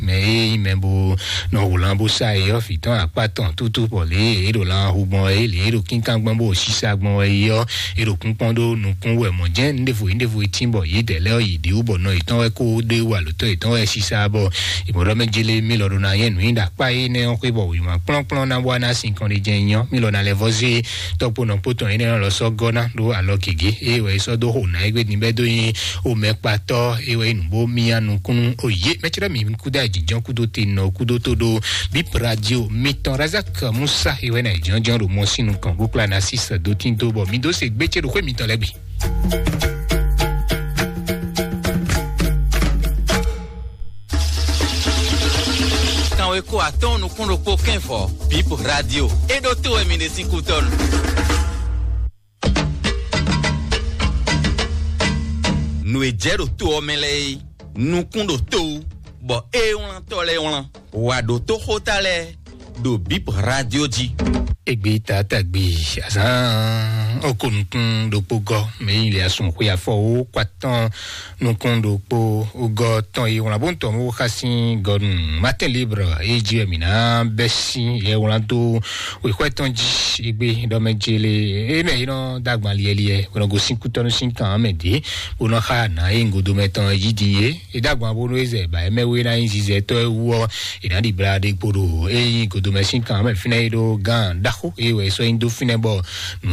mais membo no ulambo sai yo fiton apatan tutu pole ero la hubon ero kinkan bo sisa gbon yo ero kunpondo nukun we mo je ndevo timbo yi dele yi di ubo no itan ko de wa lo to itan e sisa bo imodo mejele mi lo na yen nu inda pa ne on ko bo wi ma plon na wa na sin kan de jenyan mi lo na le voze topo no poto ene lo so gona do alokege we so do ho na egbe ni be do yin o me pato we nu bo mi anu kun oye mechira mi kuda jijan kudo tino kudo todo bip radio miton razak musa ewe na jijan ro mo sinu kan go plan assist do tinto bo mi do se gbeche ro ko mi tan legbe kan we ko aton kun ro po kenfo bip radio e do to e mi ne 5 ton no e jero to o mele nu kun do to bo e on tole on wa do to hotale do bip radio ji egbe tata gbe asan okunkun do pogo me ile asun ko ya fo o kwatan nukun do po ogo ton e won bon to mo khasin gon matin libre e ji mina besi e won do we kweton ji egbe do mejele e me ino dagban liye won go 5 ton 5 an mede won kha na e ngodo metan yidie e dagban bo no eze ba e mewe na nzize to e wo e na di brade poro e ngodo me 5 an me finaido gan dako e we so indo finebo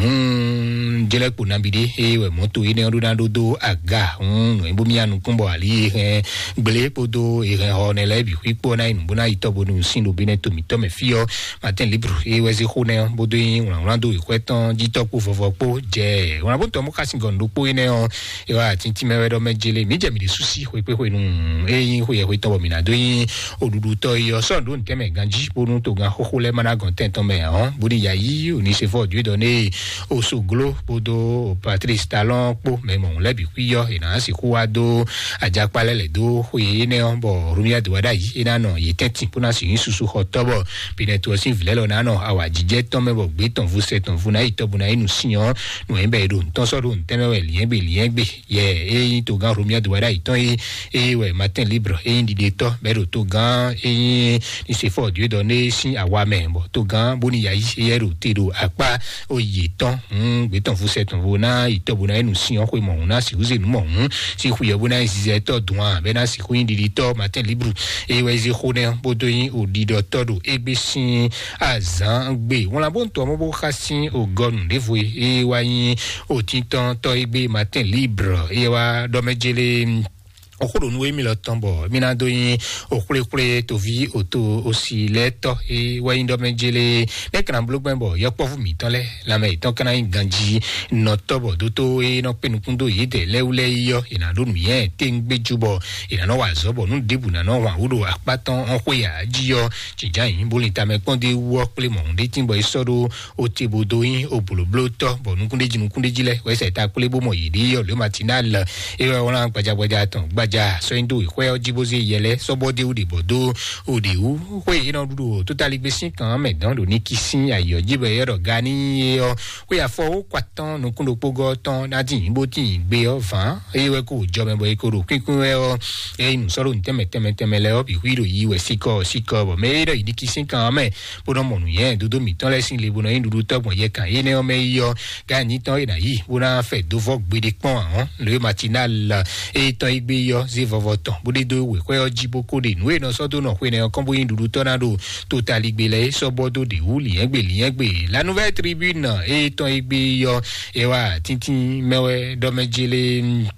jele ko nabide e we moto ine Ronaldo do aga no bomi anu kumbo ali gbele podo e ho ne lebi ipo na inu bona itobo no sindo bineto mi to me fio matin libre e we ze khone bodo yin Ronaldo e kweton jitopo fofo je won abon to mo kasin gondo po ine o e wa tinti mewe do mejele mi je mi de susi ko pe ko inu e yin ko ye ko itobo mi na do yin odudu to yo so do nteme ganji bonu to gan khokole mana gon ten me han bodi yayi oni se fo Dieu donné au soglo podo Patrice Talon po me mon lebi kuyo ina si kuado ajakpale le do huye ne bo rumia do wada yi ina no yi tenti puna si susu hotobo bineto si vilelo na no awa jije to me bo gbe ton vous c'est ton vous na itobu na inu siyan no embe do ton so do nteme we liyen gbe ye e to gan rumia do wada iton e we matin libre e indi de to be do to gan e ni se fo Dieu donné si awa me bo to gan boni yayi e ro tiro apa oye ton gbe ton vous c'est ton vous na itobu na inu siyan ko mo na si uze nu mo si ku yebo na si to dun be na si ku indi de to matin libre e we zi khone bodo yin o di do to do e be sin azan gbe won la bon to mo bo khasin o gonu de vo e wa yin o tintan to egbe matin libre e wa do mejele okoro nu emi lo tombo mina do yin okure to vi oto osi leto e wa yin do mejele ne kan blogben bo yo po fu mi tan le la me tan kan yin ganji no tobo do to e no penukun do yi de leule yo ina do mi e te ngbe jubo ina no wa zobo nu debu na no wa udo apatan on ko ya ji yo jinja yin bo lin ta me pon de wo ple mo de tin bo isoro o te bodo yin o bloblo to bo nu kunde jile we se ta ple bo mo yi de yo le matinal e wa ran gbaja tan ja so indo ikwe ojiboze yele so bode udi bodo udi u we ina dudu totally gbesi kan medan do ni kisin ayo jibe yoro gani yo we afo kwatan no kundo pogo tan na tin bo tin gbe o van e we ko jo me bo ikoro kikun e o e inu soro nteme le o bi wiro yi we siko bo me ro idi kisin kan me bodo mo nu yen dudu mi tan lesin le bono yin dudu togbon ye kan ine o me yo gani tan ina yi bona fe do fo gbede pon le matinal e tan igbe yo vovoton bodi do we ko ojibo ko de nu e no so do no we ne kan bo yin dudu tornado totally gbele so bodo de wuli yen gbe la nouvelle tribune e ton igbe yo e wa tintin mewe do mejele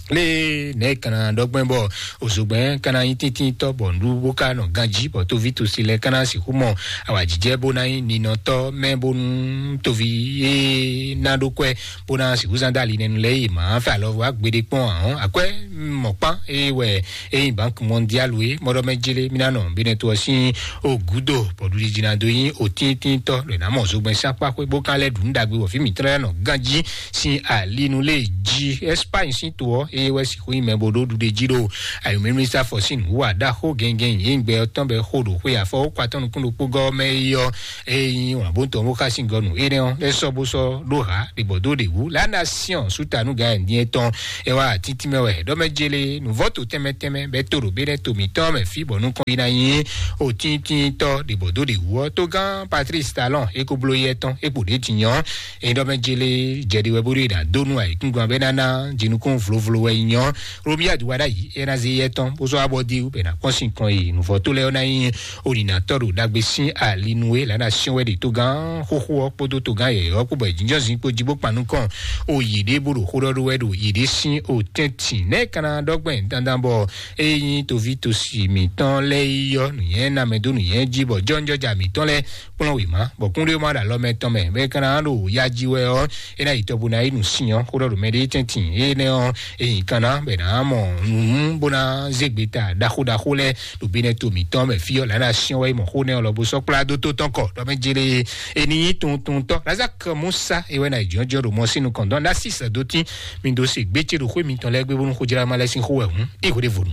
le ne kana dogben bo osugben kana tintin to bo ndu boka no ganji bo to vi to sile kana si humo awajije bona ni no to me bon to vi e na do kwe bona si uzandali nenu le ma fa lo wa gbede pon akwe mo pa e we e bank mondial we mo do mejele minano bineto si ogudo bo du jina do yin o tintin to le na mo osugben sapa kwe boka le du ndagbe wo fi mi tre no ganji si alinu le ji Espagne si to e we si ko ime bodo du de jiro ayo minister for sin wa da ho gengen yin gbe otan be hodo ko ya fo kwatan kun lo go me yo e yin wa bo to mo ka sin gonu e ne on le so bo so do ha de bodo de wu la nation sutanu ga ni eton e wa titi mewe do me jele nous vote teme betoro bene to mi to me fi bon nous combina yin o tin to de bodo de wo to gan Patrice Talon e ko bloyeton e po de tinyan e do me jele jedi we buri da donu ai kungan benana jinu kon vlo we yan robia duwada yi e na zeyeton bo so abodi u be na konsin kan yi nous vote le ona yin ordinateur o dagbesin alinue la nation we de to gan ho podo to gan e o ko be jinjo zin ko jibo panu kan o yide buru horodo we do yide sin o tenti ne kana dogben dandanbo eyin to vito si mi tan le yo yen na me do yen jibo jonjo ja mi tan le pon we ma bo kunle ma da lo me tan me be kana lo ya jiwe o e na itobu na inu sin yo horodo me de tenti e ne o eyin kana be na mo bona zegbeta da ho le do bene to mi tan me fi o la nation we mo ho ne lo bo so pla do to tan ko do me jere eni ton to razak musa e we na jonjo ro mo sinu kon don la 6 doti min do se gbeti ro ko mi tan le gbe bo ko jira ma la sin ho e ko de vonu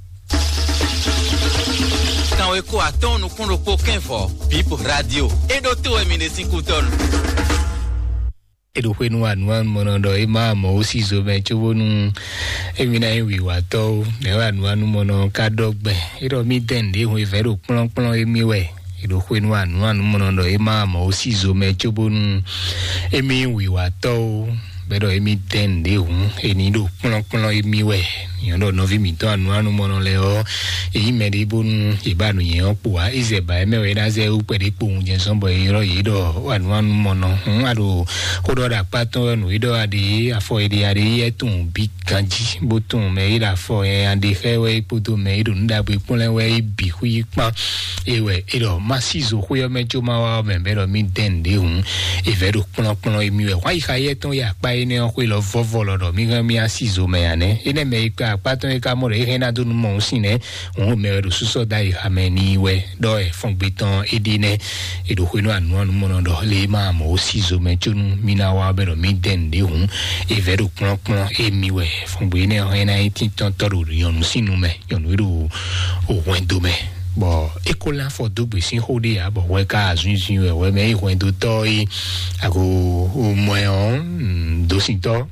kan we ko aton no kun ro po kenfo Bip Radio e do to e mi ne 5 ton e do kwenu anu monondo e ma mo si zo me chobonu e mi na wi wa to ne wa anu mono ka dogbe e do mi dende ho e vero plon e mi we e do kwenu anu monondo e ma mo si zo me chobonu e mi wi wa to bedo emi tende eni do plon emi we yon do novi mi to anu mono le o e me de bonu e ba nu yen opo a ize ba me we na ze u pe de po unje so bo e ro yi do anu mono ado ko do da paton nu do ade afo e de ade e tun bi kanji botun me ira fo e ande he we poto me do nda bo pon le we bi hu yi pa e we e do masizo ho yo me jo ma wa me be do mi tende e ve do plon emi we wa yi ka ye ton ya pa ene o ko lo vovolo do mi asizo me ane ene me ka paton e ka mo re hena do mo sine o me ro suso dai ameni we do e fon beton edine e do ko no anu mo no do le ma mo asizo me chunu mina wa be do mi dende e ve do plon e mi we fon be ne hena tin ton to ro yon sinu me yon ro o wendo me bo ekola fo do be sin hode ya bo we ka azun we me wendo to i ago o moyon do sin to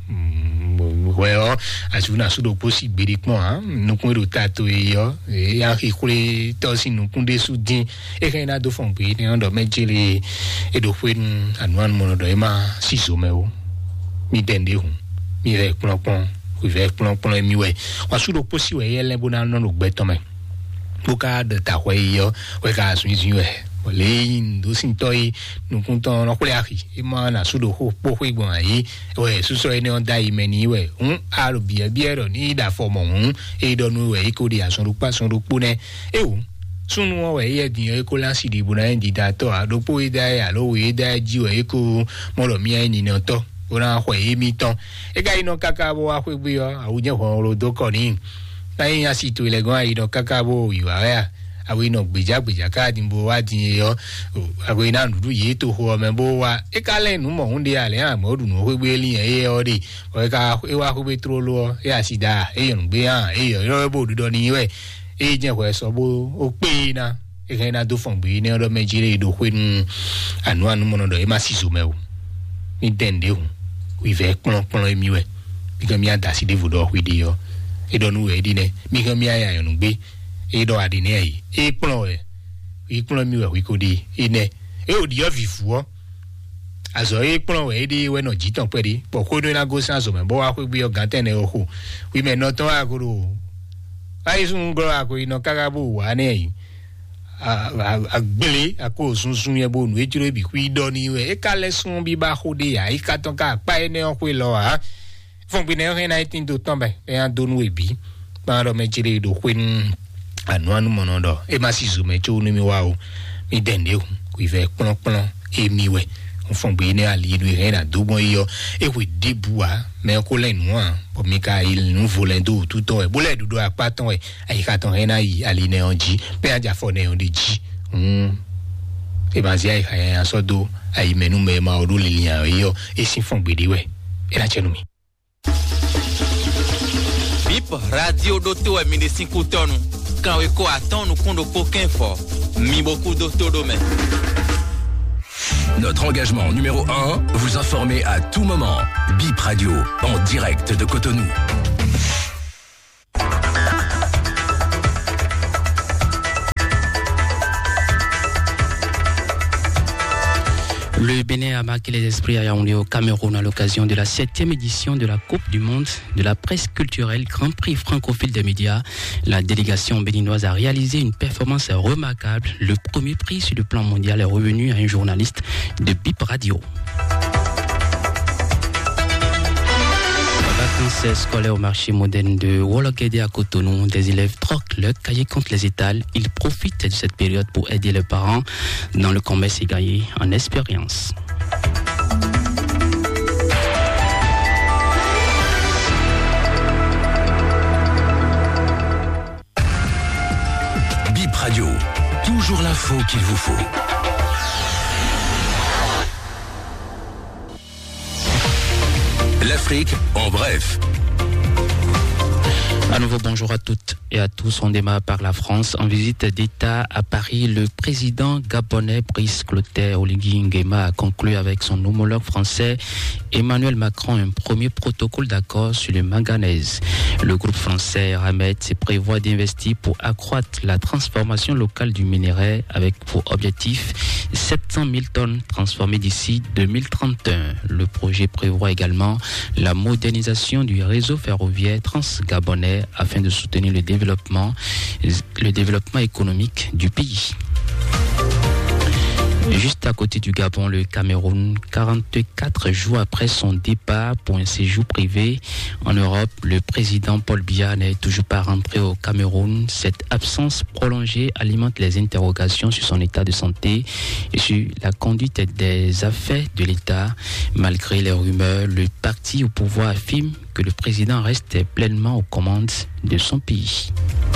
well asuna sudo possibiliquement no kunro tato yo e a hikule to sinu kunde sudin e kana do fon pe ne ndo mejele e do fwen anwan mono do e ma siso me o mi dende hu mi ve plonpon ku ve plonpon mi we wa sudo posi we yele bona no no gbeto me buka de ta we yo we ka asun we le ndo sin toy no kunton no kule aki e ma na sudo ho po ho igbon ayi we suso ene on dai meni we aro biero ni da fomo e do nu we ko di asun rupa sun rupo ne e o sunu o we ye din e ko lan si di bu na ndi da to ado po e da ya lo we da ji we ko mo lo mi ai ni no to ora ho e mi ton e ga ino kakabo a ho bi yo awuje ho ro do ko ni na yin asi to ile gan ai no kakabo yu aya awe no gbeja ka dimbo wa din yo awe na ndu ye to ho me bo wa e ka le nu mo hunde ale ha mo du no ho gbe li e o de o ka e wa ho be tro lo e asida e yon gbe ha e yo bo du do ni we e je ho so bo o pe na e ka na do fon gbe ni o mejire do hwe anu mo no do e ma siso me o mi dende hu wi ve plon mi we bi ga mi ada si de vo do hwe de yo e do nu we di ne mi ga mi aya yon gbe e do adine ai e plon mi we ko di ine e o di ovifu o azo e plon we di we no jitan pe di po ko do na go san so me bo wa ko bi o gan tene o ho wi me no ton agoro ai sun gro ako ino kagabu wa ne ai agbele ako sunsun ye bo nu e jiro bi ku do ni we e ka le sun bi ba ho de ya e ka ton ka pa ene o ko lo ha fon bi ne o na tin do ton be e an do nu e bi ba ro me jire do kwin anu mono do e ma sizo me cho ni mi wa o mi dende o ku ve plon e mi we on fon be ne ali nu re na do bon yo e we debua me ko le nu an po mi ka il nu volendo tout ton e bole dudo apaton e ai ka ton re na yi ali ne onji pe aja fo ne on de ji e ba zia ka ya so do ai menu me ma o do le lian yo e si fon be de we e la chenu mi Bip Radio Doto e mi de 5 tonu quand we ko aton nous kondo pokin fort mi beaucoup d'auto domaine. Notre engagement numéro 1, vous informer à tout moment. Bip Radio, en direct de Cotonou. Le Bénin a marqué les esprits à Yaoundé au Cameroun à l'occasion de la 7e édition de la Coupe du Monde de la presse culturelle Grand Prix francophile des médias. La délégation béninoise a réalisé une performance remarquable. Le premier prix sur le plan mondial est revenu à un journaliste de BIP Radio. Vacances scolaires au marché moderne de Wologede à Cotonou, des élèves troquent leurs cahiers contre les étals. Ils profitent de cette période pour aider leurs parents dans le commerce et gagner en expérience. BIP Radio, toujours l'info qu'il vous faut. L'Afrique en bref. À nouveau, bonjour à toutes et à tous. On démarre par la France. En visite d'État à Paris, le président gabonais Brice Clotaire Oligui Nguema a conclu avec son homologue français Emmanuel Macron un premier protocole d'accord sur le manganèse. Le groupe français Eramet se prévoit d'investir pour accroître la transformation locale du minerai avec pour objectif 700 000 tonnes transformées d'ici 2031. Le projet prévoit également la modernisation du réseau ferroviaire transgabonais afin de soutenir le développement économique du pays. Juste à côté du Gabon, le Cameroun, 44 jours après son départ pour un séjour privé en Europe, le président Paul Biya n'est toujours pas rentré au Cameroun. Cette absence prolongée alimente les interrogations sur son état de santé et sur la conduite des affaires de l'État. Malgré les rumeurs, le parti au pouvoir affirme que le président reste pleinement aux commandes de son pays.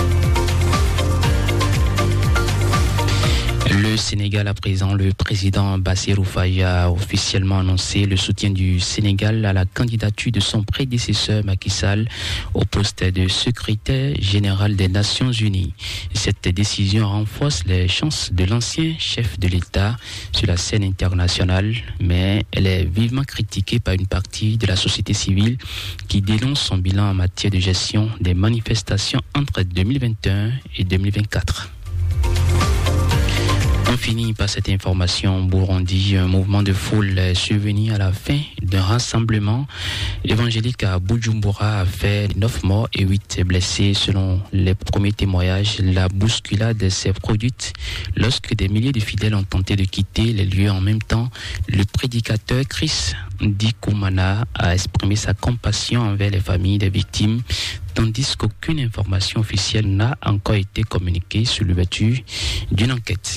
Le Sénégal à présent, le président Bassirou Faye a officiellement annoncé le soutien du Sénégal à la candidature de son prédécesseur Macky Sall au poste de secrétaire général des Nations Unies. Cette décision renforce les chances de l'ancien chef de l'État sur la scène internationale, mais elle est vivement critiquée par une partie de la société civile qui dénonce son bilan en matière de gestion des manifestations entre 2021 et 2024. On finit par cette information. Burundi, un mouvement de foule est survenu à la fin d'un rassemblement évangélique à Bujumbura a fait 9 morts et 8 blessés. Selon les premiers témoignages, la bousculade s'est produite lorsque des milliers de fidèles ont tenté de quitter les lieux. En même temps, le prédicateur Chris Ndikumana a exprimé sa compassion envers les familles des victimes, tandis qu'aucune information officielle n'a encore été communiquée sur l'ouverture d'une enquête.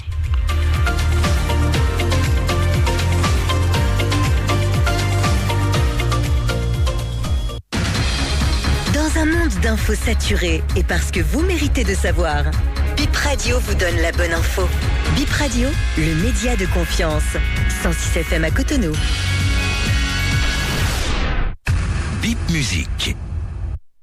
Dans un monde d'infos saturées et parce que vous méritez de savoir, BIP Radio vous donne la bonne info. BIP Radio, le média de confiance. 106 FM à Cotonou. BIP Musique.